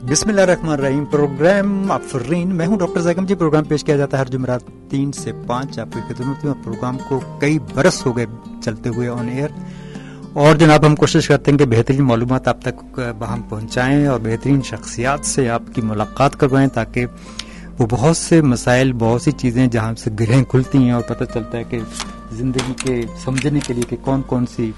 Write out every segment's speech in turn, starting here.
بسم اللہ الرحمن الرحیم. پروگرام آفرین، میں ہوں ڈاکٹر زیگم جی. پروگرام پیش کیا جاتا ہے ہر جمعرات 3 سے 5 آپ کی خدمت میں. پروگرام کو کئی برس ہو گئے چلتے ہوئے آن ایئر، اور جناب ہم کوشش کرتے ہیں کہ بہترین معلومات آپ تک ہم پہنچائیں اور بہترین شخصیات سے آپ کی ملاقات کروائیں، تاکہ وہ بہت سے مسائل، بہت سی چیزیں جہاں سے گرہیں کھلتی ہیں اور پتہ چلتا ہے کہ زندگی کے سمجھنے کے لیے کہ کون کون سی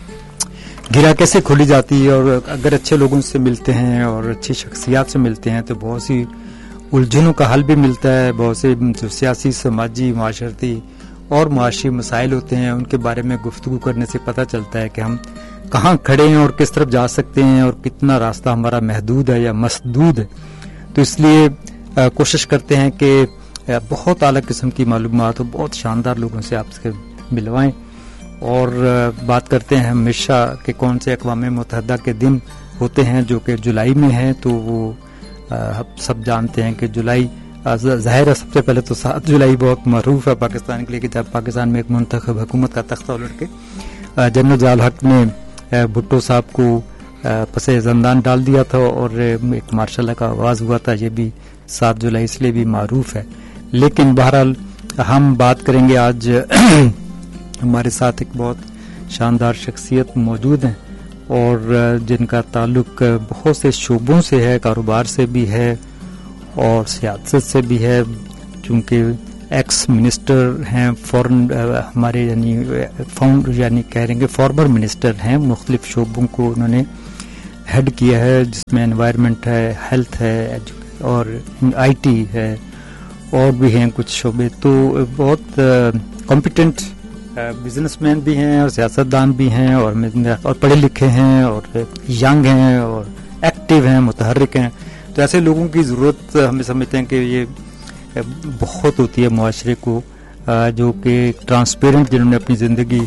گرہ کیسے کھولی جاتی ہے. اور اگر اچھے لوگوں سے ملتے ہیں اور اچھی شخصیات سے ملتے ہیں تو بہت سی الجھنوں کا حل بھی ملتا ہے. بہت سے جو سیاسی، سماجی، معاشرتی اور معاشی مسائل ہوتے ہیں ان کے بارے میں گفتگو کرنے سے پتہ چلتا ہے کہ ہم کہاں کھڑے ہیں اور کس طرف جا سکتے ہیں اور کتنا راستہ ہمارا محدود ہے یا مسدود ہے. تو اس لیے کوشش کرتے ہیں کہ بہت اعلیٰ قسم کی معلومات اور بہت شاندار لوگوں سے آپ سے ملوائیں. اور بات کرتے ہیں ہمیشہ کہ کون سے اقوام متحدہ کے دن ہوتے ہیں جو کہ جولائی میں ہیں. تو وہ سب جانتے ہیں کہ جولائی ظاہر ہے سب سے پہلے تو 7 جولائی بہت معروف ہے پاکستان کے لیے، کہ جب پاکستان میں ایک منتخب حکومت کا تختہ الٹ کے جنرل ضیاء الحق نے بھٹو صاحب کو پس زندان ڈال دیا تھا اور ایک مارشل لا کا آغاز ہوا تھا. یہ بھی 7 جولائی اس لیے بھی معروف ہے. لیکن بہرحال ہم بات کریں گے آج ہمارے ساتھ ایک بہت شاندار شخصیت موجود ہیں اور جن کا تعلق بہت سے شعبوں سے ہے، کاروبار سے بھی ہے اور سیاست سے بھی ہے. چونکہ ایکس منسٹر ہیں فورن ہمارے یعنی کہہ رہیں گے فارمر منسٹر ہیں. مختلف شعبوں کو انہوں نے ہیڈ کیا ہے، جس میں انوائرمنٹ ہے، ہیلتھ ہے اور آئی ٹی ہے اور بھی ہیں کچھ شعبے. تو بہت کمپیٹنٹ بزنس مین بھی ہیں اور سیاستدان بھی ہیں اور پڑھے لکھے ہیں اور ینگ ہیں اور ایکٹیو ہیں، متحرک ہیں. تو ایسے لوگوں کی ضرورت ہمیں سمجھتے ہیں کہ یہ بہت ہوتی ہے معاشرے کو، جو کہ ٹرانسپیرنٹ، جنہوں نے اپنی زندگی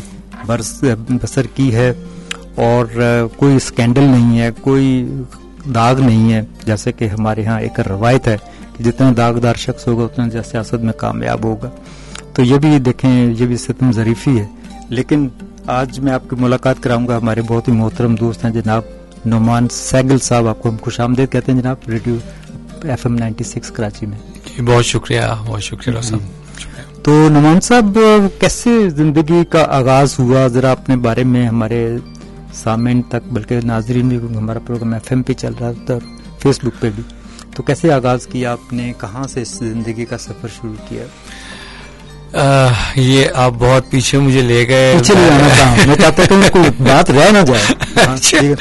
بسر کی ہے اور کوئی اسکینڈل نہیں ہے، کوئی داغ نہیں ہے. جیسے کہ ہمارے ہاں ایک روایت ہے کہ جتنا داغدار شخص ہوگا اتنا سیاست میں کامیاب ہوگا. تو یہ بھی دیکھیں، یہ بھی ستم ظریفی ہے. لیکن آج میں آپ کی ملاقات کراؤں گا ہمارے بہت ہی محترم دوست ہیں جناب نعمان سہگل صاحب. آپ کو ہم خوش آمدید کہتے ہیں جناب ریڈیو FM 96 کراچی میں. بہت شکریہ، بہت شکریہ صاحب. تو نعمان صاحب، کیسے زندگی کا آغاز ہوا، ذرا اپنے بارے میں ہمارے سامعین تک، بلکہ ناظرین بھی، ہمارا پروگرام FM پہ چل رہا تھا، فیس بک پہ بھی. تو کیسے آغاز کیا آپ نے، کہاں سے اس زندگی کا سفر شروع کیا؟ یہ آپ بہت پیچھے مجھے لے گئے. پیچھے لے جانا تھا، میں چاہتا ہوں کوئی بات رہ نہ جائے.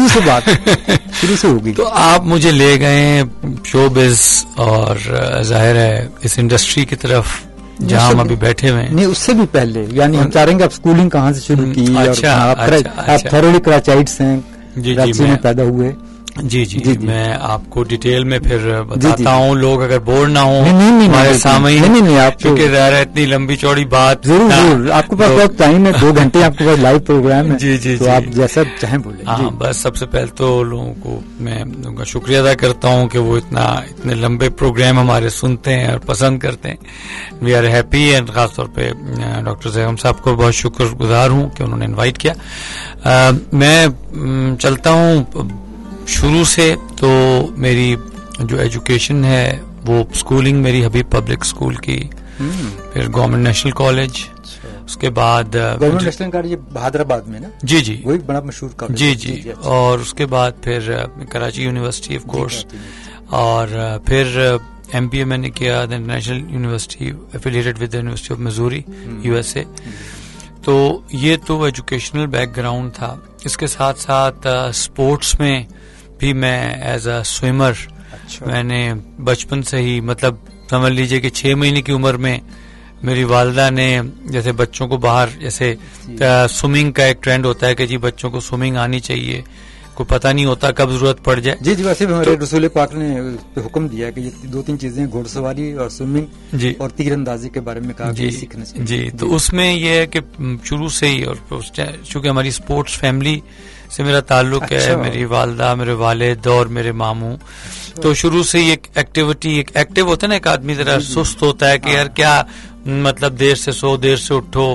شروع سے ہوگی. تو آپ مجھے لے گئے شوبز اور ظاہر ہے اس انڈسٹری کی طرف جہاں ہم ابھی بیٹھے ہوئے ہیں. نہیں، اس سے بھی پہلے، یعنی ہم چاہ رہے ہیں کہ آپ اسکولنگ کہاں سے شروع کی. آپ تھورولی کراچائٹس ہیں، کراچی میں پیدا ہوئے. جی جی میں آپ کو ڈیٹیل میں پھر بتاتا ہوں، لوگ اگر بور نہ ہوں ہمارے سامعین، کیونکہ ظاہر ہے اتنی لمبی چوڑی بات. ضرور آپ کے پاس بہت ٹائم ہے، 2 گھنٹے آپ کے پاس لائیو پروگرام ہے. جی جی تو آپ جیسا چاہیں بولیں. ہاں، بس سب سے پہلے تو لوگوں کو میں ان کا شکریہ ادا کرتا ہوں کہ وہ اتنے لمبے پروگرام ہمارے سنتے ہیں اور پسند کرتے ہیں. We are happy. اینڈ خاص طور پہ ڈاکٹر زیگم صاحب کو بہت شکر گزار ہوں کہ انہوں نے انوائٹ کیا. میں چلتا ہوں شروع سے. تو میری جو ایجوکیشن ہے وہ اسکولنگ میری حبیب پبلک اسکول کی، پھر گورنمنٹ نیشنل کالج، اس کے بعد گورنمنٹ نیشنل کالج بہادر آباد میں نا. جی جی، وہی بڑا مشہور کالج. جی جی. اور اس کے بعد پھر کراچی یونیورسٹی آف کورس، اور پھر MBA میں نے کیا national university affiliated with university of میزوری USA. تو یہ تو ایجوکیشنل بیک گراؤنڈ تھا. اس کے ساتھ ساتھ اسپورٹس میں بھی میں ایز اے سوئمر، میں نے بچپن سے ہی، مطلب سمجھ لیجئے کہ 6 مہینے کی عمر میں میری والدہ نے، جیسے بچوں کو باہر، جیسے سوئمنگ کا ایک ٹرینڈ ہوتا ہے کہ جی بچوں کو سوئمنگ آنی چاہیے، کوئی پتہ نہیں ہوتا کب ضرورت پڑ جائے. جی جی، ویسے بھی ہمارے رسول پاک نے حکم دیا کہ یہ 2-3 چیزیں، گھوڑ سواری اور سوئمنگ جی اور تیر اندازی کے بارے میں کہا کہ سیکھنا چاہیے. جی. تو اس میں یہ ہے کہ شروع سے ہی، اور چونکہ ہماری اسپورٹس فیملی سے میرا تعلق ہے، میری والدہ، میرے والد اور میرے ماموں، تو شروع سے ہی ایک ایکٹیویٹی، ایک ایکٹیو ہوتا ہے نا، ایک آدمی ذرا سست ہوتا ہے کہ یار کیا مطلب دیر سے سو، دیر سے اٹھو،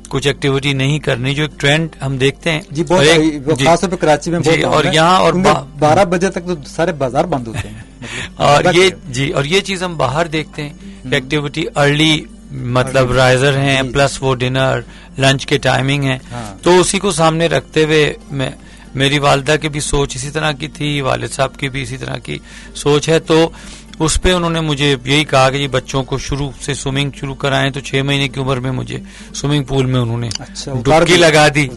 کچھ ایکٹیویٹی نہیں کرنی, جو ایک ٹرینڈ ہم دیکھتے ہیں جی بہت خاص طور پہ کراچی میں بہت, اور یہاں اور 12 بجے تک تو سارے بازار بند ہوتے ہیں اور یہ چیز ہم باہر دیکھتے ہیں, ایکٹیویٹی ارلی مطلب رائزر ہیں پلس وہ ڈنر لنچ کے ٹائمنگ ہے, تو اسی کو سامنے رکھتے ہوئے میری والدہ کی بھی سوچ اسی طرح کی تھی, والد صاحب کی بھی اسی طرح کی سوچ ہے, تو اس پہ انہوں نے مجھے یہی کہا کہ یہ بچوں کو شروع سے سوئمنگ شروع کرائیں, تو 6 مہینے کی عمر میں مجھے سوئمنگ پول میں انہوں نے ڈبکی لگا دی.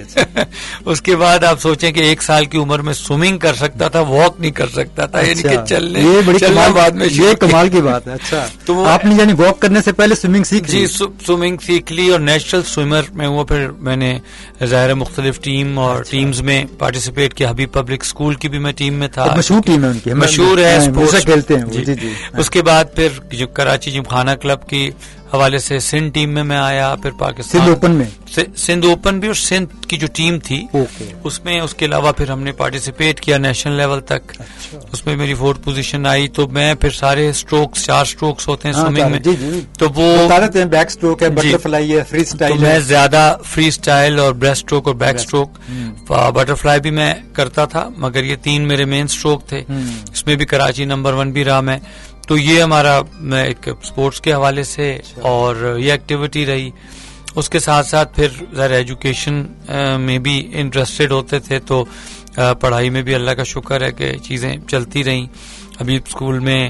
اس کے بعد آپ سوچیں کہ 1 سال کی عمر میں سوئمنگ کر سکتا تھا, واک نہیں کر سکتا تھا, یعنی کہ چلنے بعد میں یہ کمال کی بات ہے. اچھا تو آپ نے یعنی واک کرنے سے پہلے سوئمنگ سیکھ لی؟ جی سوئمنگ سیکھ لی, اور نیچرل سوئمر میں ہوا. پھر میں نے ظاہر مختلف ٹیم اور ٹیمز میں پارٹیسپیٹ کیا, حبیب پبلک اسکول کی بھی میں ٹیم میں تھا, مشہور ٹیم ہے ان کی, مشہور ہے, اسپورٹس کھیلتے ہیں. اس کے بعد پھر جو کراچی جمخانہ کلب کی حوالے سے سندھ ٹیم میں آیا, پھر پاکستان سندھ اوپن بھی, اور سندھ کی جو ٹیم تھی اس میں. اس کے علاوہ پھر ہم نے پارٹیسپیٹ کیا نیشنل لیول تک, اس میں میری 4th پوزیشن آئی. تو میں پھر سارے سٹروکس 4 سٹروکس ہوتے ہیں سوئمنگ میں, تو وہ بیک سٹروک ہے, بٹر فلائی ہے, فری سٹائل. تو میں زیادہ فری سٹائل اور بریسٹ سٹروک اور بیک سٹروک, بٹر فلائی بھی میں کرتا تھا, مگر یہ 3 میرے مین سٹروک تھے. اس میں بھی کراچی نمبر 1 بھی رہا میں. تو یہ ہمارا میں ایک اسپورٹس کے حوالے سے, اور یہ ایکٹیویٹی رہی. اس کے ساتھ ساتھ پھر ذرا ایجوکیشن میں بھی انٹرسٹڈ ہوتے تھے, تو پڑھائی میں بھی اللہ کا شکر ہے کہ چیزیں چلتی رہیں. ابھی اسکول میں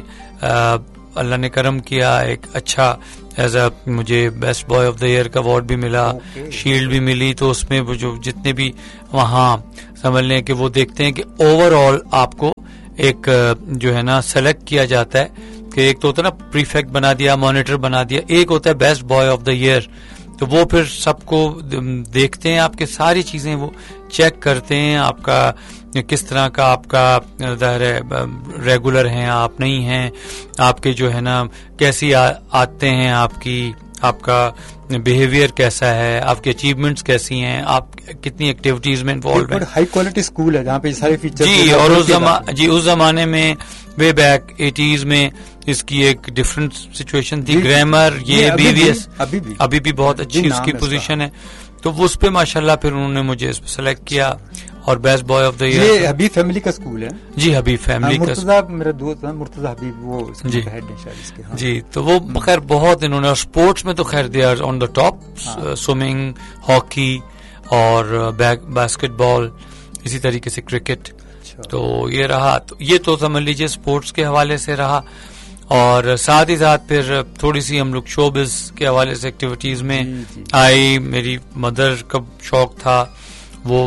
اللہ نے کرم کیا, ایک اچھا ایز اے مجھے best boy of the year کا ایوارڈ بھی ملا, شیلڈ بھی ملی. تو اس میں وہ جو جتنے بھی وہاں سمجھ لیں کہ وہ دیکھتے ہیں کہ اوور آل آپ کو ایک جو ہے نا سلیکٹ کیا جاتا ہے, کہ ایک تو ہوتا ہے نا پریفیکٹ بنا دیا, مانیٹر بنا دیا, ایک ہوتا ہے best boy of the year. تو وہ پھر سب کو دیکھتے ہیں, آپ کے ساری چیزیں وہ چیک کرتے ہیں, آپ کا کس طرح کا آپ کا ظاہر ہے ریگولر ہیں آپ نہیں ہیں, آپ کے جو ہے نا کیسی آتے ہیں, آپ کا بیہیویئر کیسا ہے, آپ کی اچیومنٹس کیسی ہیں, آپ کتنی ایکٹیویٹیز میں انوالو ہیں. ہائی کوالٹی اسکول ہے جہاں پہ سارے فیچر. جی, اور اس زمانے میں وے بیک 80s میں اس کی ایک ڈفرنٹ سچویشن تھی. گرامر یہ ابھی بھی بہت اچھی اس کی پوزیشن ہے. تو اس پہ ماشاءاللہ پھر انہوں نے مجھے سلیکٹ کیا, اور best boy of the year. یہ حبیب فیملی کا اسکول ہے. جی حبیب فیملی کا, مرتضی میرا دوست ہے مرتضی حبیب, وہ ہیڈ ہے شاید اس کے. جی, تو وہ خیر بہت انہوں نے, اور اسپورٹس میں تو خیر they are on the top, swimming, hockey اور باسکٹ بال, اسی طریقے سے کرکٹ. تو یہ رہا, یہ تو سمجھ لیجیے اسپورٹس کے حوالے سے رہا. اور ساتھ ہی ساتھ پھر تھوڑی سی ہم لوگ شوبز کے حوالے سے ایکٹیویٹیز میں آئی. میری مدر کا شوق تھا, وہ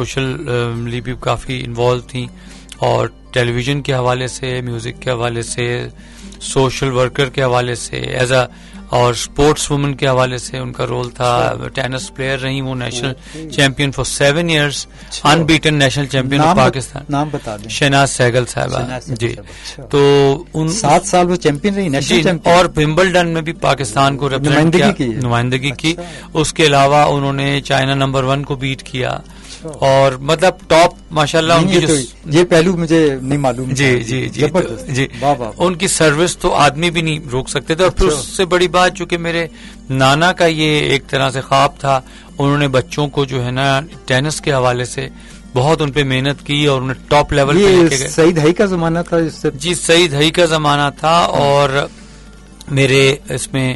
سوشلی بھی کافی انوالو تھیں, اور ٹیلی ویژن کے حوالے سے, میوزک کے حوالے سے, سوشل ورکر کے حوالے سے, ایز اے اور اسپورٹس وومن کے حوالے سے ان کا رول تھا. ٹینس پلیئر رہی, وہ national champion for 7 years, in beaten national champion of Pakistan. نام بتا دیں. شہناز سہگل صاحبہ. جی, تو ان 7 سال وہ چیمپئن رہی, نیشنل چیمپئن, اور ومبلڈن میں بھی پاکستان کو ریپرزینٹ کیا, نمائندگی کی. اس کے علاوہ انہوں نے چائنا نمبر 1 کو بیٹ کیا, اور مطلب ٹاپ ماشاءاللہ ان کی یہ پہلو مجھے نہیں معلوم. جی جی جی جی, ان کی سروس تو آدمی بھی نہیں روک سکتے تھے. اور پھر اس سے بڑی بات چونکہ میرے نانا کا یہ ایک طرح سے خواب تھا, انہوں نے بچوں کو جو ہے نا ٹینس کے حوالے سے بہت ان پہ محنت کی, اور انہیں ٹاپ لیول پہ لے کے گئے. سعید ہائی کا زمانہ تھا اس سے. جی, سعید ہائی کا زمانہ تھا. اور میرے اس میں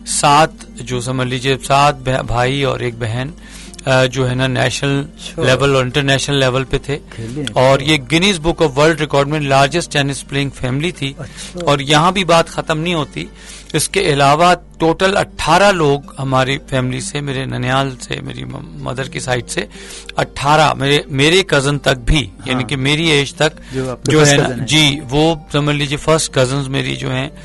7 جو سمجھ لیجیے 7 بھائی اور ایک بہن جو ہے نا نیشنل لیول اور انٹرنیشنل لیول پہ تھے, اور یہ Guinness book of world record میں لارجسٹ ٹینس پلئنگ فیملی تھی. اور یہاں بھی بات ختم نہیں ہوتی, اس کے علاوہ ٹوٹل 18 لوگ ہماری فیملی سے, میرے ننیال سے, میری مدر کی سائڈ سے 18, میرے کزن تک بھی, یعنی کہ میری ایج تک جو ہے نا, جی وہ سمجھ لیجیے فرسٹ کزنز میری جو ہیں,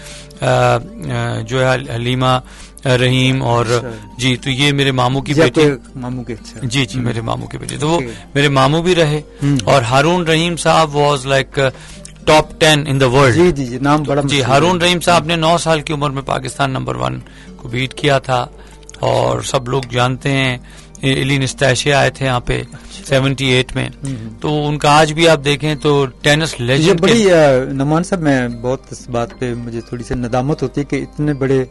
جو ہے حلیمہ, رحیم, اور جی تو یہ میرے ماموں کی بیٹی. جی جی, میرے ماموں کی بیٹی, تو وہ میرے ماموں بھی رہے. اور ہارون رحیم صاحب was like top 10 in the world. جی جی, نام بڑا. جی, ہارون رحیم صاحب نے 9 سال کی عمر میں پاکستان نمبر 1 کو بیٹ کیا تھا, اور سب لوگ جانتے ہیں. علی نستاشے آئے تھے یہاں پہ 78 میں, تو ان کا آج بھی آپ دیکھیں تو ٹینس لیجنڈ. بڑی نمان صاحب, میں بہت اس بات پہ مجھے تھوڑی سی ندامت ہوتی ہے کہ اتنے بڑے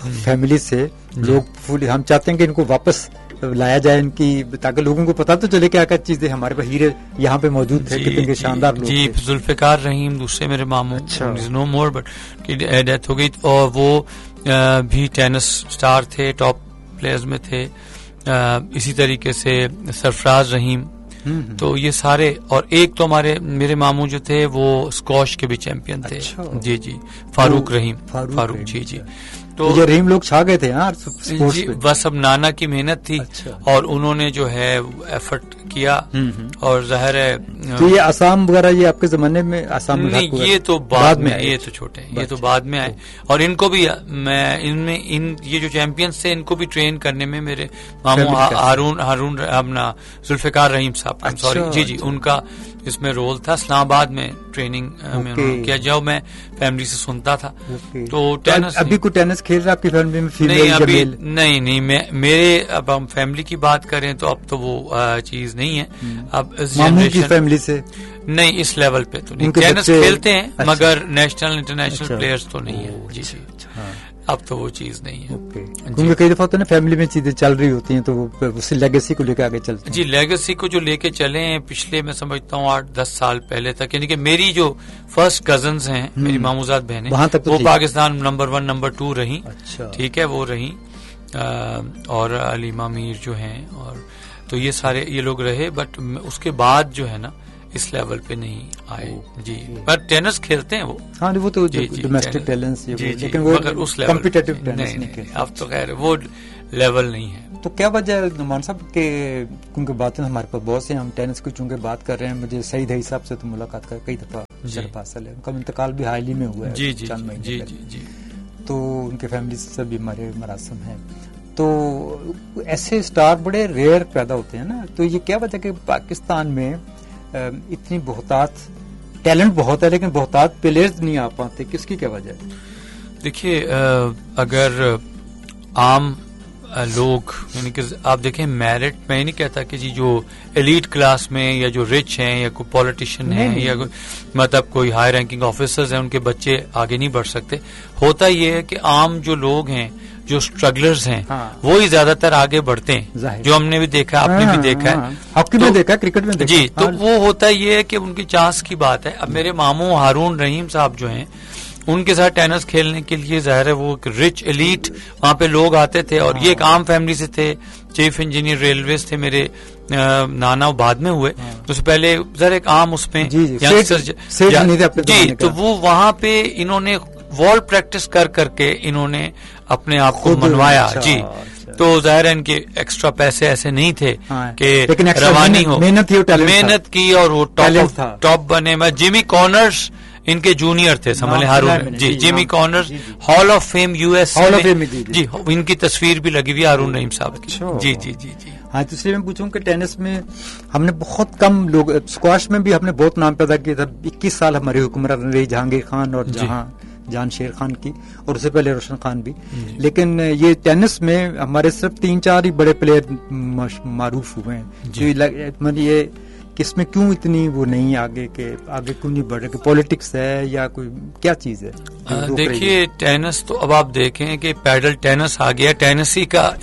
फैमिली से लोग फुल, हम चाहते हैं कि इनको वापस लाया जाए इनकी, ताकि लोगों को पता तो चले क्या क्या चीजें हमारे पास हीरे यहाँ पे मौजूद थे, कितने के शानदार लोग जी। थे। जुल्फिकार रहीम दूसरे मेरे मामू, नो मोर बट की डेथ हो गई, और वो भी टेनिस स्टार थे, टॉप प्लेयर्स में थे। इसी तरीके से सरफराज रहीम, तो ये सारे, और एक तो मेरे मामू जो थे वो स्कॉश के भी चैंपियन थे। जी जी, फारूक रहीम, फारूक जी। तो ये रहीम लोग छा गए थे यार स्पोर्ट्स जी, पे। बस अब नाना की मेहनत थी और उन्होंने जो है एफर्ट किया, और जाहिर है तो ये आसाम वगैरह ये आपके जमाने में आसाम नहीं, ये तो बाद में, ये तो छोटे, ये तो बाद में आए। और इनको भी मैं ये जो चैंपियंस थे इनको भी ट्रेन करने में मेरे मामू हारून अपना जुल्फिकार रहीम साहब, सॉरी जी जी, उनका इसमें रोल था। इस्लामाबाद में ट्रेनिंग में उन्होंने किया, जब मैं फैमिली से सुनता था। तो टेनिस, अभी कोई टेनिस खेल रहा आपकी फैमिली में? नहीं अभी नहीं, मेरे अब हम फैमिली की बात करें तो अब तो वो चीज नहीं है। अब इस जनरेशन फैमिली से नहीं, इस लेवल पे तो नहीं, टेनिस खेलते हैं मगर नेशनल इंटरनेशनल प्लेयर्स तो नहीं है जी जी, अब तो वो चीज नहीं है। क्योंकि कई दफा तो ना फैमिली में चीजें चल रही होती हैं तो वो उसी लेगेसी को लेकर आगे चलते हैं। जी, लेगेसी को जो लेके चले हैं पिछले, मैं समझता हूँ 8-10 साल पहले तक, यानी कि मेरी जो फर्स्ट कजन्स हैं, मेरी मामूजाद बहनें, वो पाकिस्तान नंबर 1 नंबर 2 रही। ठीक है, वो रही, और अलीमा मीर जो हैं, और तो ये सारे ये लोग रहे, बट उसके बाद जो है ना इस लेवल पे नहीं आए जी। पर टेनिस खेलते हैं वो, हाँ वो तो डोमेस्टिक टैलेंट्स, लेकिन वो मगर उस लेवल कॉम्पिटिटिव टेनिस नहीं खेलते। अब तो खैर वो लेवल नहीं है। तो क्या वजह है नुमान साहब के, क्योंकि बातें हमारे पास बहुत से, हम टेनिस की चूंकि बात कर रहे हैं, मुझे सईद हई साहब से तो मुलाकात कर कई दफा शरफ हासिल है, उनका इंतकाल भी हाल ही में हुआ है चंद महीने पहले, तो उनके फैमिली से भी हमारे मरासम है। तो ऐसे स्टार बड़े रेयर पैदा होते हैं ना, तो ये क्या वजह कि पाकिस्तान में इतनी बहुतात टैलेंट बहुत है लेकिन बहुतात प्लेयर्स नहीं आ पाते, किसकी क्या वजह है? देखिए, अगर आम लोग, यानी कि आप देखें मेरिट, मैं ये नहीं कहता कि जी जो एलीट क्लास में या जो रिच हैं या कोई पॉलिटिशियन है या मतलब कोई हाई रैंकिंग ऑफिसर्स हैं उनके बच्चे आगे नहीं बढ़ सकते। होता ये है कि आम जो लोग हैं, जो स्ट्रगलर्स हैं, वो ही ज्यादातर आगे बढ़ते हैं, जो हमने भी देखा, आपने भी देखा है, हॉकी में देखा, क्रिकेट में देखा जी। तो वो होता ये है कि उनकी चांस की बात है। अब मेरे मामू हारून रहीम साहब जो हैं, उनके साथ टेनिस खेलने के लिए जाहिर है वो रिच एलीट वहां पे लोग आते थे, और ये एक आम फैमिली से थे, चीफ इंजीनियर रेलवेज थे मेरे नाना, बाद में हुए, उससे पहले जरा एक आम उसमें जी। तो वो वहां पे इन्होंने वॉल प्रैक्टिस कर करके इन्होंने अपने आप को मनवाया जी। तो जाहिर है इनके एक्स्ट्रा पैसे ऐसे नहीं थे कि रवानी हो, मेहनत की और वो टॉप बने। मैं जिमी कॉर्नर्स इनके जूनियर थे, समझ हारून जी, Jimmy corners hall of fame US जी, इनकी तस्वीर भी लगी हुई हारून रहीम साहब की जी जी जी जी। हाँ, तो इसलिए मैं पूछूं कि टेनिस में हमने बहुत कम लोग, स्क्वाश में भी हमने बहुत नाम पैदा किया था। 21 साल हमारी हुक्मरान रही जहांगीर खान और जान शेर खान की, और उससे पहले रोशन खान भी। लेकिन ये टेनिस में हमारे सिर्फ 3-4 ही बड़े प्लेयर मारूफ हुए हैं। तो ये किसमें क्यों इतनी वो नहीं आगे क्यों नहीं बढ़ रहे? पॉलिटिक्स है या कोई क्या चीज है? देखिए, टेनिस तो अब आप देखें कि पैडल टेनिस आ गया, टेनिस ही का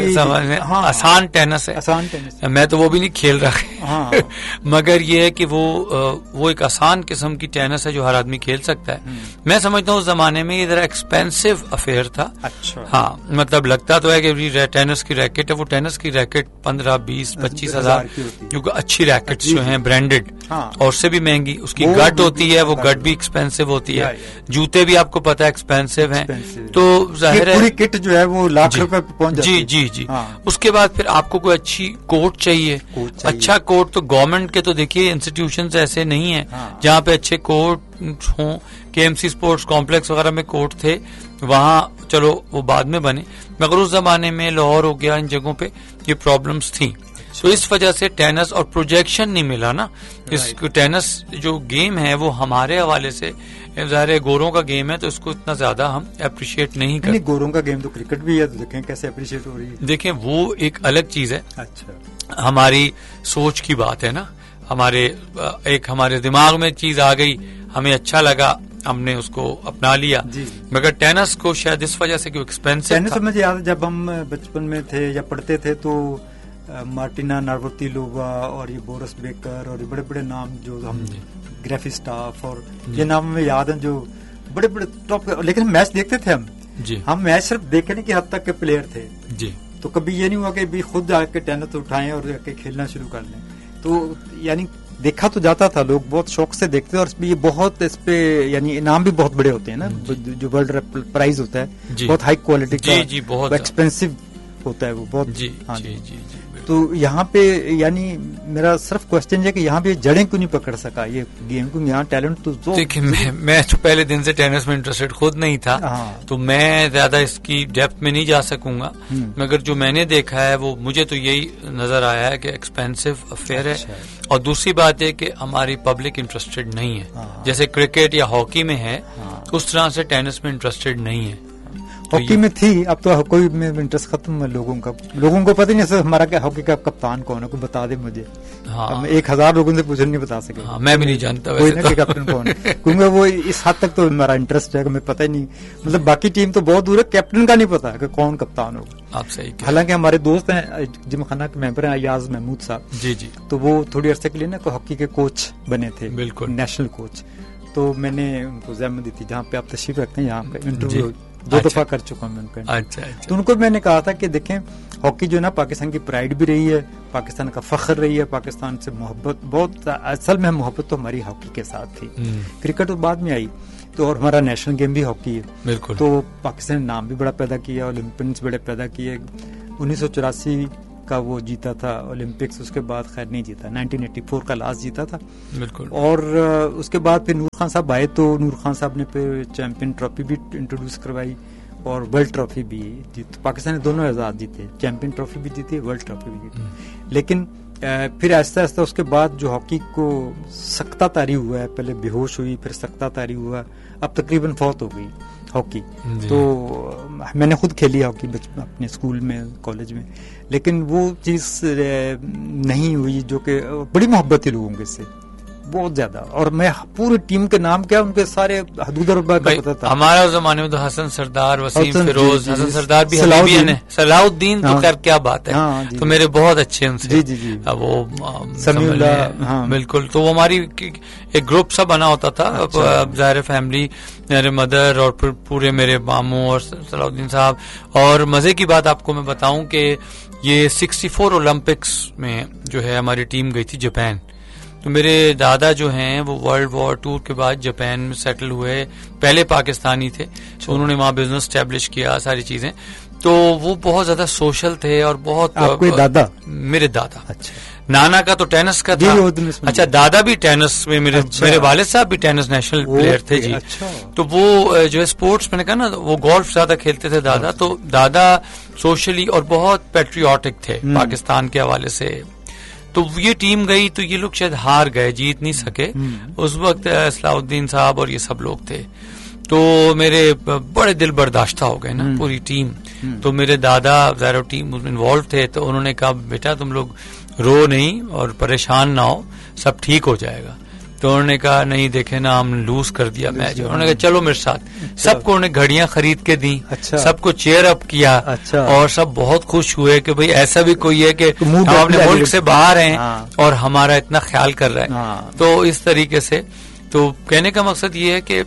एक आसान टेनिस है, आसान टेनिस। मैं तो वो भी नहीं खेल रहा मगर ये है कि वो एक आसान किस्म की टेनिस है जो हर आदमी खेल सकता है। मैं समझता हूँ उस जमाने में ये जरा एक्सपेंसिव अफेयर था। अच्छा। हाँ, मतलब लगता तो है कि टेनिस की रैकेट है, वो टेनिस की रैकेट 15, 20, 25 हजार, क्योंकि अच्छी रैकेट जो हैं ब्रांडेड, और उससे भी महंगी उसकी गट होती है, वो गट भी एक्सपेंसिव होती है, जूते भी आपको पता है एक्सपेंसिव हैं, तो जाहिर है पूरी किट जो है वो लाख रुपए पहुंच जाती है। जी जी जी। उसके बाद फिर आपको कोई अच्छी कोर्ट चाहिए। अच्छा कोर्ट तो गवर्नमेंट के तो देखिए इंस्टीट्यूशंस ऐसे नहीं है जहाँ पे अच्छे कोर्ट हों। केएमसी स्पोर्ट्स कॉम्प्लेक्स वगैरह में कोर्ट थे, वहाँ चलो वो बाद में बने, मगर उस जमाने में लाहौर हो गया, इन जगहों पे ये प्रॉब्लम्स थी। तो इस वजह से टेनिस और प्रोजेक्शन नहीं मिला ना। इस टेनिस जो गेम है वो हमारे हवाले से ज़ाहिर है गोरों का गेम है, तो इसको इतना ज्यादा हम अप्रिशिएट नहीं करते। गोरों का गेम तो क्रिकेट भी है, तो देखें कैसे अप्रिशिएट हो रही है। देखें, वो एक अलग चीज है। अच्छा, हमारी सोच की बात है ना, हमारे दिमाग में एक चीज आ गई, हमें अच्छा लगा, ہم نے اس کو اپنا لیا. مگر ٹینس کو شاید اس وجہ سے کہ ایکسپینسو ٹینس مجھے یاد ہے جب ہم بچپن میں تھے یا پڑھتے تھے تو مارٹینا ناورتیلووا اور یہ بورس بیکر اور یہ بڑے بڑے نام جو ہم گریفی اسٹاف اور یہ نام ہمیں یاد ہیں جو بڑے بڑے ٹاپ. لیکن میچ دیکھتے تھے ہم میچ صرف دیکھنے کی حد تک کے پلیئر تھے. تو کبھی یہ نہیں ہوا کہ بھی خود جا کے ٹینس اٹھائیں اور جا کے کھیلنا شروع کر لیں. تو یعنی دیکھا تو جاتا تھا, لوگ بہت شوق سے دیکھتے اور یہ بہت اس پہ یعنی انعام بھی بہت بڑے ہوتے ہیں نا, جو ورلڈ پرائز ہوتا ہے بہت ہائی کوالٹی کا, بہت ایکسپینسو ہوتا ہے وہ بہت. تو یہاں پہ یعنی میرا صرف کوشچن ہے کہ یہاں پہ جڑیں کیوں نہیں پکڑ سکا یہ گیم, کیونکہ یہاں ٹیلنٹ تو دیکھیں میں تو پہلے دن سے ٹینس میں انٹرسٹڈ خود نہیں تھا, تو میں زیادہ اس کی ڈیپتھ میں نہیں جا سکوں گا, مگر جو میں نے دیکھا ہے وہ مجھے تو یہی نظر آیا ہے کہ ایکسپینسو افیئر ہے. اور دوسری بات ہے کہ ہماری پبلک انٹرسٹڈ نہیں ہے, جیسے کرکٹ یا ہاکی میں ہے اس طرح سے ٹینس میں انٹرسٹڈ نہیں ہے. ہاکی میں تھی, اب تو کوئی میں انٹرسٹ ختم ہے لوگوں کو پتہ نہیں سر ہمارا کیا ہاکی کا کپتان کون ہے, کوئی بتا دے مجھے. 1000 لوگوں سے پوچھ نہیں بتا سکے, میں بھی نہیں جانتا کیپٹن کون ہے, کیونکہ وہ اس حد تک تو ہمارا انٹرسٹ ہے کہ ہمیں پتہ ہی نہیں, مطلب باقی ٹیم تو بہت دور ہے, کیپٹن کا نہیں پتا کہ کون کپتان ہوگا. آپ صحیح. حالانکہ ہمارے دوست ہیں جم خانہ کے ممبر ہیں ایاز محمود صاحب, جی تو وہ تھوڑی عرصے کے لیے نا ہاکی کے کوچ بنے تھے, بالکل نیشنل کوچ. تو میں نے ان کو زحمت دی تھی جہاں پہ آپ تشریف رکھتے ہیں, یہاں پہ انٹرویو 2 دفعہ کر چکا ہوں میں ان کا. تو ان کو میں نے کہا تھا کہ دیکھیں ہاکی جو ہے نا پاکستان کی پرائڈ بھی رہی ہے, پاکستان کا فخر رہی ہے, پاکستان سے محبت بہت, اصل میں محبت تو ہماری ہاکی کے ساتھ تھی. کرکٹ تو بعد میں آئی, تو اور ہمارا نیشنل گیم بھی ہاکی ہے, بالکل. تو پاکستان نے نام بھی بڑا پیدا کیا, اولمپکس بڑے پیدا کیے. 1984 کا وہ جیتا تھا اولمپکس, اس کے بعد خیر نہیں جیتا, 1984 کا لاسٹ جیتا تھا, بالکل. اور اس کے بعد پھر نور خان صاحب آئے, تو نور خان صاحب نے پھر چیمپئن ٹرافی بھی انٹروڈیوس کروائی اور ورلڈ ٹرافی بھی جیت. پاکستان نے دونوں اعزاز جیتے, چیمپئن ٹرافی بھی جیتی, ورلڈ ٹرافی بھی جیتی. لیکن پھر آہستہ آہستہ اس کے بعد جو ہاکی کو سکتہ طاری ہوا ہے, پہلے بے ہوش ہوئی پھر سکتہ طاری ہوا, اب تقریباً فوت ہو گئی ہاکی. تو میں نے خود کھیلی ہاکی اپنے اسکول میں, کالج میں, لیکن وہ چیز نہیں ہوئی جو کہ بڑی محبت تھی لوگوں کے سے بہت زیادہ. اور میں پوری ٹیم کے نام کیا ان کے سارے حدود ربا کا پتا تھا. ہمارا زمانے میں تو حسن سردار, وسیم فیروز, حسن سردار بھی, صلاح الدین تو خیر کیا بات ہے, تو میرے بہت اچھے ان سے وہ سمیع اللہ, بالکل. تو وہ ہماری ایک گروپ سا بنا ہوتا تھا, ظاہر فیملی, میرے مدر اور پھر پورے میرے ماموں اور صلاح الدین صاحب. اور مزے کی بات آپ کو میں بتاؤں کہ یہ 64 اولمپکس میں جو ہے ہماری ٹیم گئی تھی جاپان. تو میرے دادا جو ہیں وہ ورلڈ وار 2 کے بعد جاپان میں سیٹل ہوئے, پہلے پاکستانی تھے, تو انہوں نے وہاں بزنس اسٹیبلش کیا, ساری چیزیں. تو وہ بہت زیادہ سوشل تھے اور بہت. آپ کے دادا؟ میرے دادا. اچھا. نانا کا تو ٹینس کا تھا. اچھا, دادا بھی ٹینس میں, میرے والد صاحب بھی ٹینس نیشنل پلیئر تھے جی. تو وہ جو ہے اسپورٹس میں نے کہا نا, وہ گولف زیادہ کھیلتے تھے دادا. تو دادا سوشلی اور بہت پیٹریوٹک تھے پاکستان کے حوالے سے. تو یہ ٹیم گئی تو یہ لوگ شاید ہار گئے, جیت نہیں سکے. اس وقت صلاح الدین صاحب اور یہ سب لوگ تھے, تو میرے بڑے دل برداشتہ ہو گئے نا پوری ٹیم. تو میرے دادا ظاہر ٹیم میں انوالو تھے, تو انہوں نے کہا بیٹا تم لوگ رو نہیں اور پریشان نہ ہو, سب ٹھیک ہو جائے گا. تو انہوں نے کہا نہیں دیکھیں نا ہم لوز کر دیا میچ. انہوں نے کہا چلو میرے ساتھ. سب کو انہوں نے گھڑیاں خرید کے دی, سب کو چیئر اپ کیا, اور سب بہت خوش ہوئے کہ بھئی ایسا بھی کوئی ہے کہ ہم اپنے ملک سے باہر ہیں اور ہمارا اتنا خیال کر رہا ہے. تو اس طریقے سے, تو کہنے کا مقصد یہ ہے کہ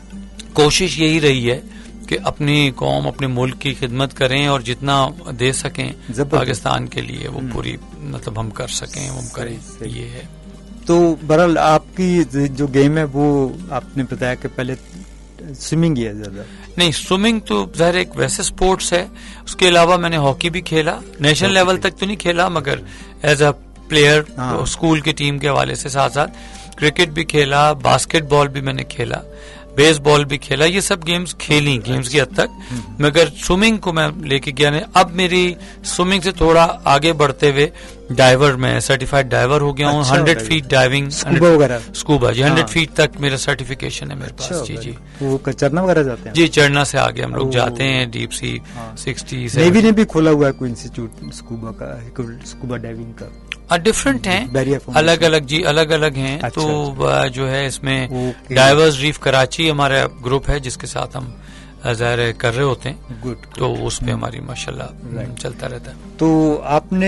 کوشش یہی رہی ہے کہ اپنی قوم, اپنے ملک کی خدمت کریں اور جتنا دے سکیں پاکستان کے لیے وہ پوری مطلب ہم کر سکیں وہ کریں, یہ ہے. تو بہرحال آپ کی جو گیم ہے وہ آپ نے بتایا کہ پہلے سوئمنگ ہی ہے زیادہ. نہیں, سوئمنگ تو ظاہر ایک ویسے سپورٹس ہے. اس کے علاوہ میں نے ہاکی بھی کھیلا, نیشنل لیول تک تو نہیں کھیلا مگر ایز اے پلیئر اسکول کی ٹیم کے حوالے سے. ساتھ ساتھ کرکٹ بھی کھیلا, باسکٹ بال بھی میں نے کھیلا, بیس بال بھی کھیلا. یہ سب گیمز کھیلی گیمز کی حد تک, مگر سوئمنگ کو میں لے کے گیا. اب میری سوئمنگ سے تھوڑا آگے بڑھتے ہوئے ڈائیور, میں سرٹیفائڈ ڈائیور ہو گیا ہوں. 100 فیٹ ڈائیونگ, اسکوبا جی, 100 فیٹ تک میرا سرٹیفکیشن ہے میرے پاس. جی جی, وہ چڑھنا وغیرہ جاتے ہیں؟ جی, چڑھنا سے آگے ہم لوگ جاتے ہیں. Deep sea 60. نیوی نے بھی کھولا ہوا ہے کوئی انسٹیٹیوٹ اسکوبا کا, اسکوبا ڈائیونگ کا. ڈفرینٹ ہیں, الگ الگ جی الگ الگ ہیں. تو جو ہے اس میں ڈائیورس ریف کراچی ہمارا گروپ ہے جس کے ساتھ ہم ظاہر کر رہے ہوتے ہیں, تو اس پہ ہماری ماشاءاللہ چلتا رہتا ہے. تو آپ نے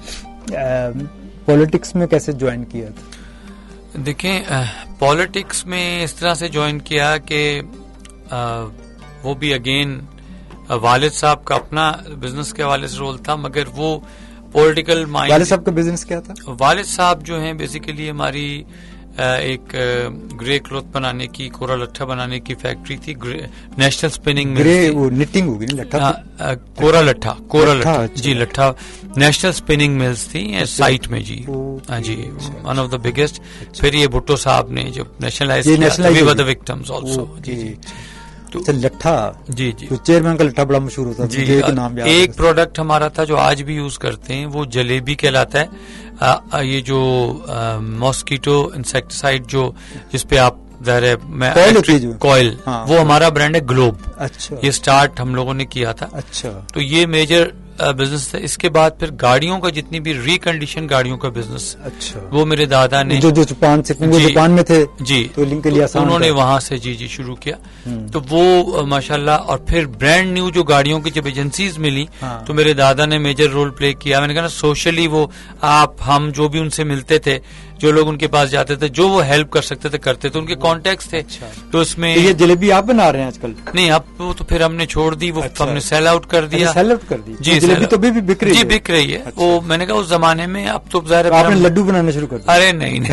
پالیٹکس میں کیسے جوائن کیا تھا؟ دیکھیں پالیٹکس میں اس طرح سے جوائن کیا کہ وہ بھی اگین والد صاحب کا اپنا بزنس کے حوالے سے رول تھا, مگر وہ پولیٹیکل مائنڈ. والد صاحب کا بزنس کیا تھا؟ والد صاحب جو ہیں بیسیکلی ہماری ایک گرے کلوتھ بنانے کی, کورا لٹھا بنانے کی فیکٹری تھی, نیشنل اسپننگ نٹنگ ہوگی کورا لٹھا جی لٹھا نیشنل اسپننگ ملز تھی سائٹ میں جی. ہاں جی ون آف دا بگیسٹ. پھر یہ بھٹو صاحب نے جو نیشنلائز کیا وکٹمز آلسو. جی جی لٹھا جی جی چیئرمین کا لٹھا بڑا مشہور ہوتا جی. ایک پروڈکٹ ہمارا تھا جو آج بھی یوز کرتے ہیں, وہ جلیبی کہلاتا ہے. یہ جو ماسکیٹو انسیکٹیسائڈ جو جس پہ آپ ظاہر ہے کوئل, وہ ہمارا برانڈ ہے گلوب. اچھا, یہ اسٹارٹ ہم لوگوں نے کیا تھا. اچھا, تو یہ میجر بزنس تھا. اس کے بعد پھر گاڑیوں کا جتنی بھی ریکنڈیشن گاڑیوں کا بزنس, اچھا, وہ میرے دادا نے جو جاپان میں تھے جی, تو لنک کے لیے انہوں نے وہاں سے جی شروع کیا. تو وہ ماشاءاللہ, اور پھر برانڈ نیو جو گاڑیوں کی جب ایجنسیز ملی تو میرے دادا نے میجر رول پلے کیا. میں نے کہا نا سوشلی وہ ہم جو بھی ان سے ملتے تھے, جو لوگ ان کے پاس جاتے تھے, جو وہ ہیلپ کر سکتے تھے کرتے تھے, ان کے کانٹیکٹس تھے. تو اس میں یہ جلیبی آپ بنا رہے ہیں آج کل؟ نہیں, اب تو پھر ہم نے چھوڑ دی, وہ ہم نے سیل آؤٹ کر دیا. سیل آؤٹ کر دی جی, جلیبی تو بھی بک رہی ہے. جی بک رہی ہے. وہ میں نے کہا اس زمانے میں, اب تو ظاہر آپ نے لڈو بنانا شروع کر دیا. ارے نہیں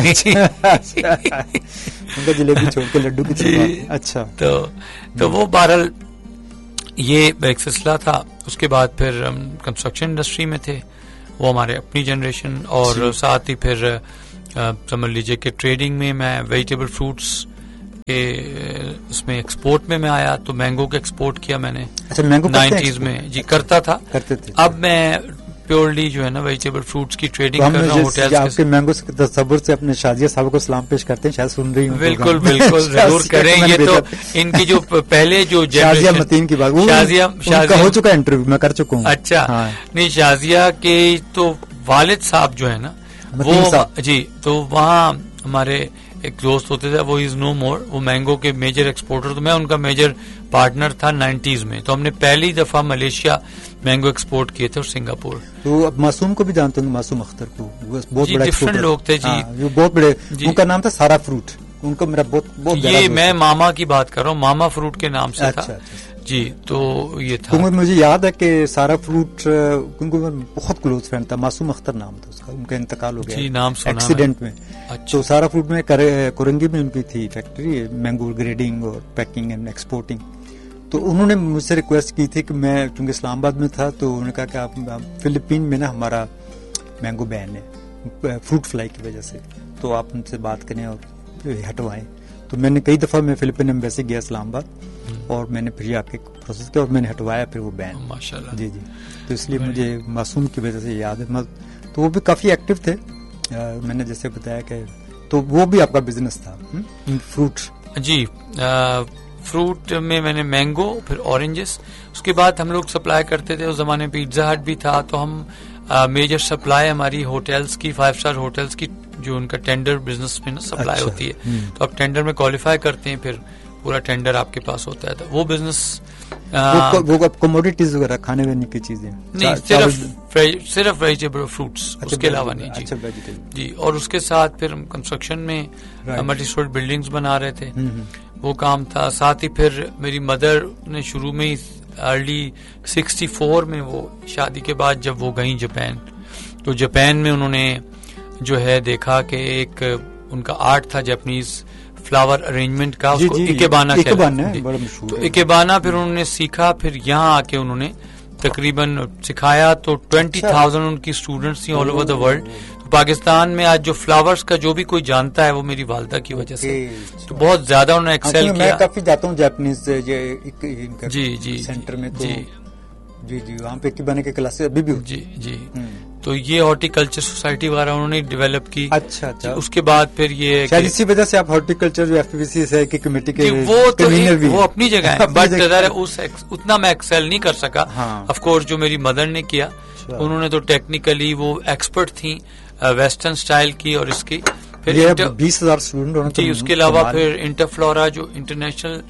ان کا جلیبی چھوڑ کے لڈو کی. اچھا, تو وہ بہرحال یہ ایک سلسلہ تھا. اس کے بعد پھر ہم کنسٹرکشن انڈسٹری میں تھے, وہ ہمارے اپنی جنریشن, اور ساتھ ہی پھر سمجھ لیجیے کہ ٹریڈنگ میں میں ویجیٹیبل فروٹس کے اس میں ایکسپورٹ میں آیا. تو مینگو کا ایکسپورٹ کیا میں نے 90s میں جی, کرتا تھا. اب میں پیورلی جو ہے نا ویجیٹیبل فروٹس کی ٹریڈنگ کر رہا ہوں ہوٹلز آپ کے مینگو سے تصور سے اپنے شازیہ صاحب کو سلام پیش کرتے ہیں, شاید سن رہی ہوں. بالکل بالکل ضرور کریں. یہ تو ان کی جو پہلے جو شازیہ متین کی بات, شازیہ ہو چکا انٹرویو میں کر چکا ہوں. اچھا, نہیں شازیہ کے تو والد صاحب جو ہے نا وہ جی, تو وہاں ہمارے ایک دوست ہوتے تھے, وہ از نو مور, وہ مینگو کے میجر ایکسپورٹر. تو میں ان کا میجر پارٹنر تھا 90s میں. تو ہم نے پہلی دفعہ ملیشیا مینگو ایکسپورٹ کیے تھے اور سنگاپور. تو اب معصوم کو بھی جانتے ہوں, معصوم اختر کو, بہت بڑا ڈفرنٹ لوگ تھے جی, بہت بڑے. ان کا نام تھا سارا فروٹ, ان کا میرا بہت یہ میں ماما کی بات کر رہا ہوں, ماما فروٹ کے نام سے تھا جی. تو یہ تھا, مجھے یاد ہے کہ سارا فروٹ ان کو بہت کلوز فرینڈ تھا. معصوم اختر نام تھا اس کا, ان کا انتقال ہو گیا جی, نام سنا ایکسیڈنٹ میں. تو سارا فروٹ میں کورنگی میں ان کی تھی فیکٹری, مینگو گریڈنگ اور پیکنگ اینڈ ایکسپورٹنگ. تو انہوں نے مجھ سے ریکویسٹ کی تھی کہ میں چونکہ اسلام آباد میں تھا, تو انہوں نے کہا کہ آپ فلپین میں نا ہمارا مینگو بین ہے فروٹ فلائی کی وجہ سے, تو آپ ان سے بات کریں اور ہٹوائیں. تو میں نے کئی دفعہ میں فلپین ایمبیسی گیا اسلام آباد, اور میں نے پھر یہ آپ کے پروسیس کیا اور میں نے ہٹوایا پھر وہ بین. ماشاءاللہ جی جی. تو اس لیے مجھے معصوم کی وجہ سے یاد ہے. تو وہ بھی کافی ایکٹیو تھے, میں نے جیسے بتایا کہ تو وہ بھی آپ کا بزنس تھا فروٹ جی. فروٹ میں نے مینگو, پھر اورنجز. اس کے بعد ہم لوگ سپلائی کرتے تھے. اس زمانے میں پیزا ہٹ بھی تھا, تو ہم میجر سپلائی ہماری ہوٹلز کی, 5 اسٹار ہوٹلز کی, جو ان کا ٹینڈر بزنس میں نا سپلائی ہوتی ہے. تو آپ ٹینڈر میں کوالیفائی کرتے ہیں, پھر پورا ٹینڈر آپ کے پاس ہوتا ہے. تو وہ بزنس وہ کموڈیٹیز وغیرہ کھانے وانے کی چیزیں نہیں, صرف ویجیٹیبل فروٹس, اس کے علاوہ نہیں جی جی. اور اس کے ساتھ پھر ہم کنسٹرکشن میں ملٹی اسٹوری بلڈنگز بنا رہے تھے, وہ کام تھا. ساتھ ہی پھر میری مدر نے شروع میں ہی ارلی 64 میں, وہ شادی کے بعد جب وہ گئیں جاپان, تو جاپان میں انہوں نے جو ہے دیکھا کہ ایک ان کا آرٹ تھا جاپنیز فلاور ارینجمنٹ کا, اس کو اکیبانا تو اکیبانا پھر انہوں نے سیکھا. پھر یہاں آ کے انہوں نے تقریباً سکھایا. تو 20,000 ان کی اسٹوڈنٹس تھیں آل اوور دا ورلڈ. تو پاکستان میں آج جو فلاورز کا جو بھی کوئی جانتا ہے وہ میری والدہ کی وجہ سے. تو بہت زیادہ انہوں نے ایکسل کیا. میں کافی جاتا ہوں جاپنیز جی جی سینٹر میں, تو جی جی وہاں پہ اکیبانا کی کلاسز ابھی بھی جی جی. تو یہ ہارٹیکلچر سوسائٹی وغیرہ انہوں نے ڈیولپ کی. اچھا اچھا. اس کے بعد پھر یہ شاید اسی وجہ سے آپ ہارٹیکلچر جو ایف پی سی سے کی کمیٹی کے وہ اپنی جگہ ہے, بٹ اتنا میں ایکسل نہیں کر سکا. آف کورس جو میری مدر نے کیا, انہوں نے تو ٹیکنیکلی وہ ایکسپرٹ تھیں ویسٹرن اسٹائل کی اور اس کی پھر 20,000 اسٹوڈنٹ. جی اس کے علاوہ پھر انٹرفلورا جو انٹرنیشنل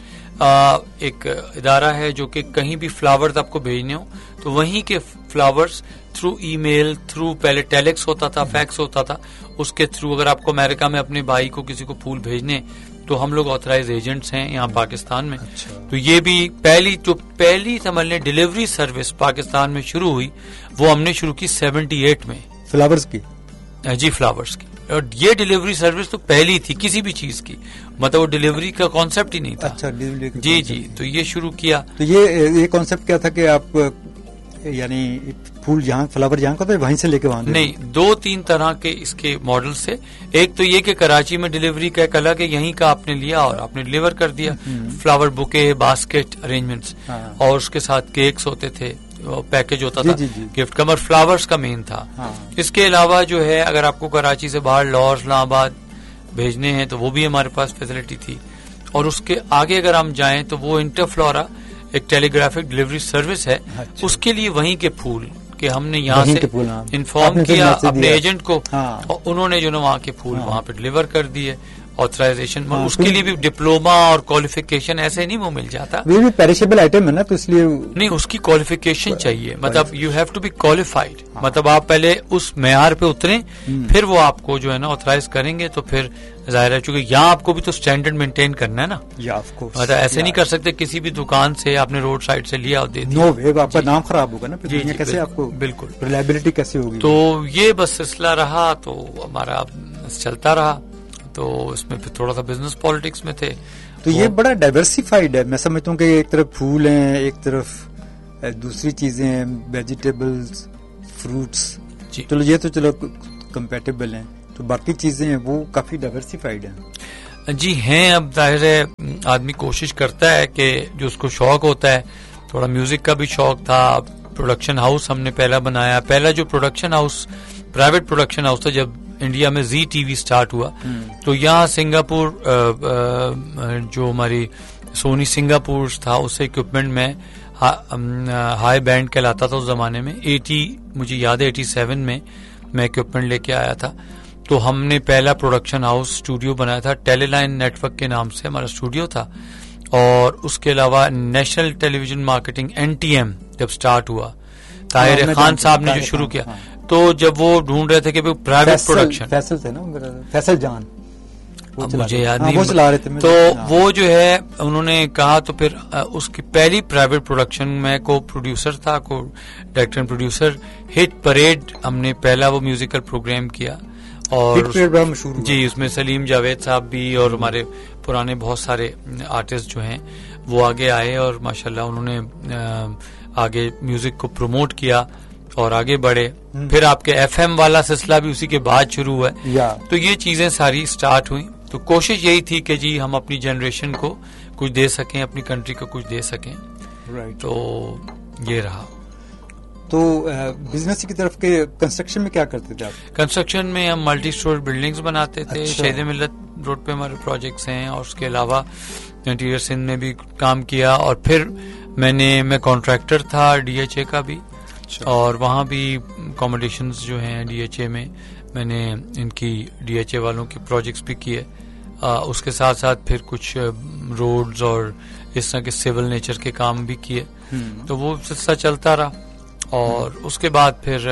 ایک ادارہ ہے جو کہ کہیں بھی فلاورز آپ کو بھیجنے ہو تو وہیں کے فلاورز تھرو ای میل تھرو پہلے ٹیلیکس ہوتا تھا فیکس ہوتا تھا اس کے تھرو اگر آپ کو امریکہ میں اپنے بھائی کو کسی کو پھول بھیجنے تو ہم لوگ آتھرائز ایجنٹس ہیں یہاں پاکستان میں. تو یہ بھی پہلی سمجھ لیں ڈیلیوری سروس پاکستان میں شروع ہوئی وہ ہم نے شروع کی 78 میں فلاورز کی. جی فلاورز کی. اور یہ ڈیلیوری سروس تو پہلی تھی کسی بھی چیز کی مطلب وہ ڈیلیوری کا کانسیپٹ ہی نہیں تھا. اچھا جی تو یہ شروع کیا. تو یہ کانسیپٹ کیا تھا کہ آپ یعنی پھول جہاں فلاور جہاں کا تھا وہیں سے لے کے وہاں نہیں 2-3 طرح کے اس کے ماڈل سے. ایک تو یہ کہ کراچی میں ڈیلیوری کا ایک الگ ہے یہیں کا آپ نے لیا اور آپ نے ڈیلیور کر دیا فلاور بوکے باسکٹ ارینجمنٹس اور اس کے ساتھ کیکس ہوتے تھے پیکج ہوتا تھا گفٹ کمر فلاورز کا مین تھا. اس کے علاوہ جو ہے اگر آپ کو کراچی سے باہر لاہور اسلام آباد بھیجنے ہیں تو وہ بھی ہمارے پاس فیسلٹی تھی. اور اس کے آگے اگر ہم جائیں تو وہ انٹرفلورا ایک ٹیلی گرافک ڈیلیوری سروس ہے. اس کے لیے وہیں کے پھول کہ ہم نے یہاں سے انفارم کیا اپنے ایجنٹ کو اور انہوں نے جو نا وہاں کے پھول وہاں پہ ڈیلیور کر دیے. آتھرائزیشن اس کے لیے بھی ڈپلوما اور کوالیفیکیشن ایسے نہیں وہ مل جاتا. وہ بھی پیریشیبل آئٹم ہے نا تو اس لیے نہیں اس کی کوالیفیکیشن چاہیے مطلب you have to be qualified مطلب آپ پہلے اس معیار پہ اتریں پھر وہ آپ کو جو ہے نا آتھرائز کریں گے تو پھر ظاہر ہے چونکہ یہاں آپ کو بھی تو اسٹینڈرڈ مینٹین کرنا ہے نا. مطلب ایسے نہیں کر سکتے کسی بھی دکان سے آپ نے روڈ سائڈ سے لیا اور دے دیا آپ کا نام خراب ہوگا نا. کیسے آپ کو بالکل ریلائبلٹی کیسے ہوگی. تو یہ بس سلسلہ رہا تو ہمارا چلتا رہا. تو اس میں پھر تھوڑا سا بزنس پالیٹکس میں تھے. تو یہ بڑا ڈائیورسیفائڈ ہے. میں سمجھتا ہوں کہ ایک طرف پھول ہیں ایک طرف دوسری چیزیں ہیں ویجیٹیبلز فروٹس. چلو یہ تو چلو کمپیٹیبل ہیں تو باقی چیزیں ہیں وہ کافی ڈائیورسیفائڈ ہیں. جی ہیں. اب ظاہر ہے آدمی کوشش کرتا ہے کہ جو اس کو شوق ہوتا ہے تھوڑا میوزک کا بھی شوق تھا. پروڈکشن ہاؤس ہم نے پہلا بنایا. پہلا جو production house private production house تھا جب انڈیا میں زی ٹی وی سٹارٹ ہوا تو یہاں سنگاپور جو ہماری سونی سنگاپور تھا اس اکوپمنٹ میں ہائی بینڈ کہلاتا تھا اس زمانے میں. مجھے یاد ہے 87 میں اکوپمنٹ لے کے آیا تھا. تو ہم نے پہلا پروڈکشن ہاؤس اسٹوڈیو بنایا تھا ٹیلی لائن نیٹ ورک کے نام سے ہمارا اسٹوڈیو تھا. اور اس کے علاوہ نیشنل ٹیلی ویژن مارکیٹنگ NTM جب سٹارٹ ہوا طاہر خان صاحب نے جو شروع کیا تو جب وہ ڈھونڈ رہے تھے کہ پرائیویٹ پروڈکشن فیصل تھے نا فیصل جان مجھے یاد نہیں تو وہ جو ہے انہوں نے کہا تو پھر اس کی پہلی پرائیویٹ پروڈکشن میں کو پروڈیوسر تھا کو director and producer hit parade ہم نے پہلا وہ میوزیکل پروگرام کیا. اور جی اس میں سلیم جاوید صاحب بھی اور ہمارے پرانے بہت سارے آرٹسٹ جو ہیں وہ آگے آئے اور ماشاءاللہ انہوں نے آگے میوزک کو پروموٹ کیا اور آگے بڑھے. پھر آپ کے FM والا سلسلہ بھی اسی کے بعد شروع ہوا. تو یہ چیزیں ساری سٹارٹ ہوئی. تو کوشش یہی تھی کہ جی ہم اپنی جنریشن کو کچھ دے سکیں اپنی کنٹری کو کچھ دے سکیں. تو یہ رہا. تو بزنس کی طرف کے کنسٹرکشن میں کیا کرتے تھے آپ؟ کنسٹرکشن میں ہم ملٹی اسٹور بلڈنگز بناتے تھے. شہید ملت روڈ پہ ہمارے پروجیکٹس ہیں اور اس کے علاوہ انٹیریئر سندھ میں بھی کام کیا. اور پھر میں کانٹریکٹر تھا DHA کا بھی اور وہاں بھی اکوموڈیشنز جو ہیں DHA میں نے ان کی DHA والوں کی پروجیکٹس بھی کیے. اس کے ساتھ ساتھ پھر کچھ روڈز اور اس طرح کے سول نیچر کے کام بھی کیے. تو وہ سلسلہ چلتا رہا. اور اس کے بعد پھر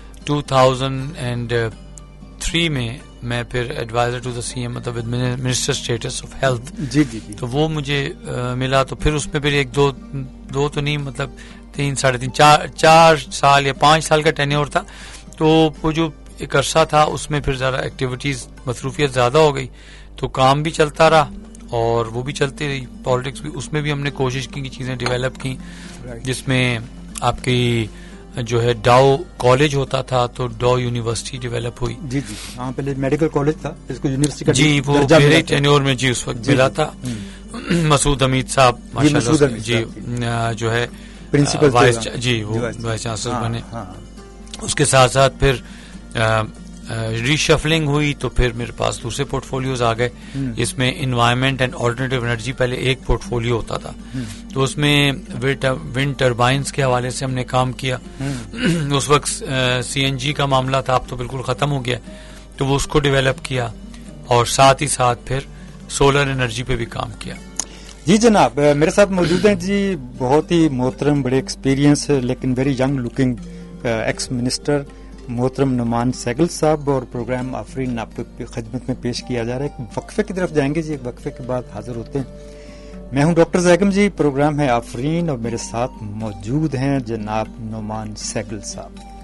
2003 میں پھر ایڈوائزر ٹو دا CM مطلب منسٹر اسٹیٹس آف ہیلتھ. تو وہ مجھے ملا. تو پھر اس میں پھر ایک دو تو نہیں مطلب 3-3.5 4 سال یا 5 سال کا ٹینیور تھا. تو وہ جو ایک عرصہ تھا اس میں پھر ذرا ایکٹیویٹیز مصروفیت زیادہ ہو گئی تو کام بھی چلتا رہا اور وہ بھی چلتی رہی. پالیٹکس بھی اس میں بھی ہم نے کوشش کی چیزیں ڈیولپ کی جس میں آپ کی جو ہے ڈاؤ کالج ہوتا تھا تو ڈاؤ یونیورسٹی ڈیولپ ہوئی. جی ہاں پہلے میڈیکل کالج تھا اس کو یونیورسٹی کا جی وہ میرے ٹینیور میں جی اس وقت ملا تھا. مسعود حمید صاحب ماشاءاللہ جی جو ہے پرنسپل جی وہ وائس چانسلر بنے. اس کے ساتھ ساتھ پھر ریشفلنگ ہوئی تو پھر میرے پاس دوسرے پورٹ فولیوز آ گئے. اس میں انوائرمنٹ اینڈ آلٹرنیٹیو انرجی پہلے ایک پورٹ فولیو ہوتا تھا, تو اس میں ونڈ ٹربائنس کے حوالے سے ہم نے کام کیا. اس وقت سی این جی کا معاملہ تھا, اب تو بالکل ختم ہو گیا, تو وہ اس کو ڈیولپ کیا, اور ساتھ ہی ساتھ پھر سولر انرجی پہ بھی کام کیا. جی جناب, میرے ساتھ موجود ہیں جی بہت ہی محترم, بڑے ایکسپیرینس لیکن very young looking x minister محترم نعمان سہگل صاحب, اور پروگرام آفرین آپ کی خدمت میں پیش کیا جا رہا ہے. ایک وقفے کی طرف جائیں گے جی, ایک وقفے کے بعد حاضر ہوتے ہیں. میں ہوں ڈاکٹر زیگم جی, پروگرام ہے آفرین, اور میرے ساتھ موجود ہیں جناب نعمان سہگل صاحب.